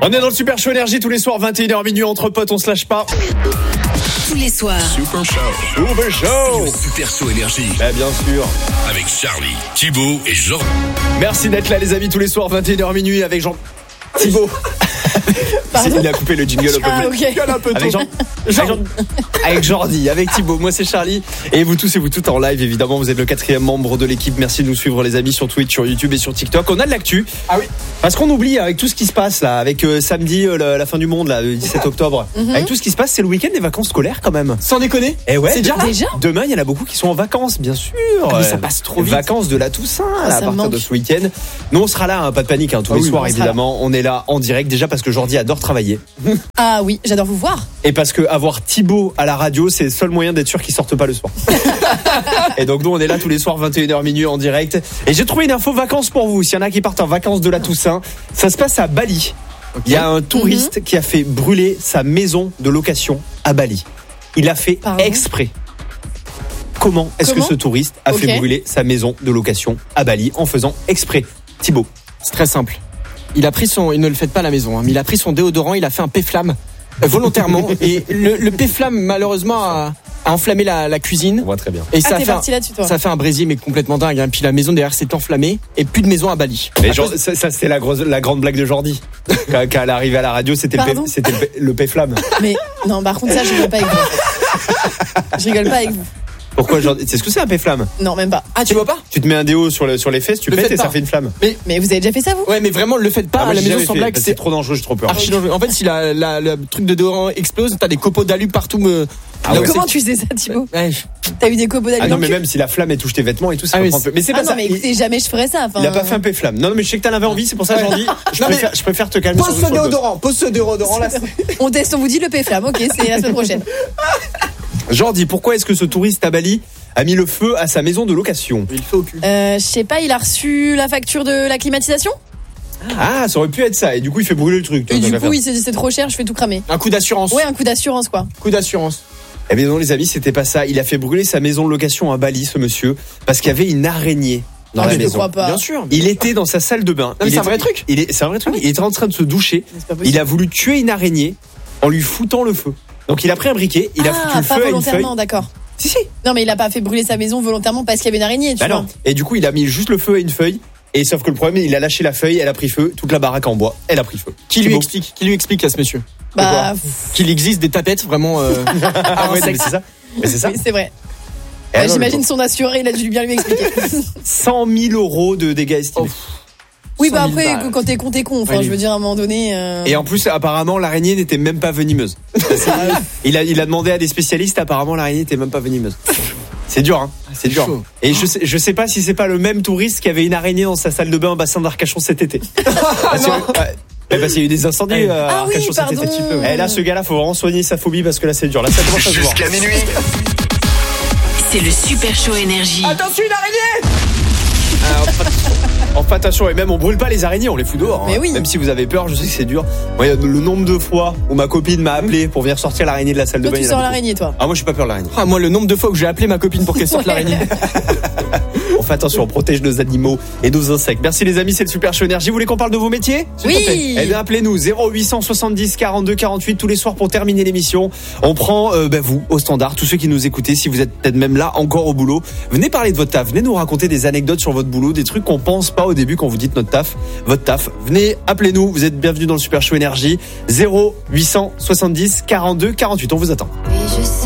On est dans le Super Show Énergie tous les soirs, 21h minuit, entre potes, on se lâche pas. Tous les soirs. Super Show. Super Show. Le Super Show Énergie. Bah, bien sûr. Avec Charlie, Thibaut et Jean. Merci d'être là les amis tous les soirs, 21h minuit avec Jean... Thibaut. Il a coupé le jingle un peu tôt. Avec Jordi, avec Thibaut, moi c'est Charlie. Et vous tous et vous toutes en live, évidemment, vous êtes le 4e membre de l'équipe. Merci de nous suivre les amis sur Twitch, sur YouTube et sur TikTok. On a de l'actu. Ah oui. Parce qu'on oublie avec tout ce qui se passe là, avec samedi, la fin du monde, là, le 17 octobre. Avec tout ce qui se passe, c'est le week-end des vacances scolaires quand même. Sans déconner. Et ouais. C'est déjà Demain, il y en a beaucoup qui sont en vacances, bien sûr. Mais ça passe trop vite. Vacances de la Toussaint, là, à partir manque. de ce week-end. Nous, on sera là, hein, pas de panique, hein, tous les soirs, évidemment. On est là en direct, déjà parce que Jordi adore travailler. Ah oui, j'adore vous voir. Et parce que avoir Thibaut à la radio, c'est le seul moyen d'être sûr qu'il sorte pas le soir. Et donc nous on est là tous les soirs 21h minuit en direct. Et j'ai trouvé une info vacances pour vous. S'il y en a qui partent en vacances de la Toussaint, ça se passe à Bali. Il y a un touriste qui a fait brûler sa maison de location à Bali. Il a fait exprès. Comment est-ce que ce touriste a fait brûler sa maison de location à Bali en faisant exprès? Thibaut. C'est très simple. Il ne le faites pas à la maison, hein, mais il a pris son déodorant, il a fait un P-flamme volontairement et le P-flamme malheureusement a enflammé la cuisine. On voit très bien. Et ça a fait un brésil mais complètement dingue. Hein. Puis la maison derrière s'est enflammée et plus de maison à Bali. Mais genre, ça c'était la grande blague de Jordi. Quand elle est arrivée à la radio, c'était le P-flamme. Mais non, par contre ça je rigole pas avec vous. Je rigole pas avec vous. Pourquoi Jordi? C'est ce que c'est un P-flamme? Non, même pas. Ah, tu vois pas? Tu te mets un déo sur les fesses, tu pètes et ça fait une flamme. Mais vous avez déjà fait ça, vous? Ouais, mais vraiment, le faites pas à la maison sans blague. C'est trop dangereux, j'ai trop peur. Archi dangereux. En fait, si le truc de déodorant explose, t'as des copeaux d'alu partout. Comment tu sais ça, Thibaut? Ouais. T'as eu des copeaux d'alu? Ah non, mais même si la flamme elle touche tes vêtements et tout, ça prend un peu. Mais c'est pas ça. Non, mais écoutez, jamais je ferais ça. Il a pas fait un P-flamme. Non, mais je sais que t'en avais envie, c'est pour ça que j'en dis. Je préfère te calmer. Pose ce déodorant là. On teste, on vous dit le P-flamme. Ok, c'est la semaine prochaine. Jordi, pourquoi est-ce que ce touriste à Bali a mis le feu à sa maison de location? Il fait au cul. Je sais pas, il a reçu la facture de la climatisation? Ah, ça aurait pu être ça. Et du coup, il fait brûler le truc. Et du coup, il s'est dit c'est trop cher, je fais tout cramer. Un coup d'assurance. Ouais, un coup d'assurance quoi. Coup d'assurance. Eh bien non, les amis, c'était pas ça. Il a fait brûler sa maison de location à Bali, ce monsieur, parce qu'il y avait une araignée dans la maison. Je crois pas. Bien sûr. Il était dans sa salle de bain. Non, mais c'est un vrai truc. C'est un vrai truc. Il était en train de se doucher. Il a voulu tuer une araignée en lui foutant le feu. Donc il a pris un briquet, il a foutu le feu à une feuille. D'accord. Si. Non, mais il a pas fait brûler sa maison volontairement parce qu'il y avait une araignée, tu vois. Non. Et du coup, il a mis juste le feu à une feuille. Et sauf que le problème, il a lâché la feuille, elle a pris feu, toute la baraque en bois, elle a pris feu. Qui lui explique à ce monsieur? Qu'il existe des tapettes vraiment. Ah ouais, c'est ça. Mais c'est ça. Oui, c'est vrai. J'imagine son assuré, il a dû bien lui expliquer. 100 000 € de dégâts estimés. Oui, bah après, quand t'es con, t'es con. Enfin, je veux dire, à un moment donné. Et en plus, apparemment, l'araignée n'était même pas venimeuse. Il a demandé à des spécialistes, apparemment, l'araignée n'était même pas venimeuse. C'est dur, hein. C'est dur. Chaud. Et je sais pas si c'est pas le même touriste qui avait une araignée dans sa salle de bain au bassin d'Arcachon cet été. Parce qu'il y a eu des incendies à Arcachon cet été. Et là, ce gars-là, faut vraiment soigner sa phobie parce que là, c'est dur. Là, ça commence à se voir. Jusqu'à minuit. C'est le Super Show Énergie. Attention, une araignée! Enfin, attention, et même on brûle pas les araignées, on les fout dehors. Mais oui. Même si vous avez peur, je sais que c'est dur. Moi, le nombre de fois où ma copine m'a appelé pour venir sortir l'araignée de la salle de bain. Toi, tu sors l'araignée, toi? Ah, moi, je suis pas peur de l'araignée. Ah, moi, le nombre de fois que j'ai appelé ma copine pour qu'elle sorte l'araignée. On fait attention, on protège nos animaux et nos insectes. Merci les amis, c'est le Super Show Énergie. Vous voulez qu'on parle de vos métiers? Oui. Eh bien, appelez-nous 0870 42 48 tous les soirs pour terminer l'émission. On prend vous au standard, tous ceux qui nous écoutez, si vous êtes peut-être même là encore au boulot, venez parler de votre taf, venez nous raconter des anecdotes sur votre boulot, des trucs qu'on pense pas au début quand vous dites votre taf. Venez, appelez-nous, vous êtes bienvenus dans le Super Show Énergie. 0870 42 48, on vous attend.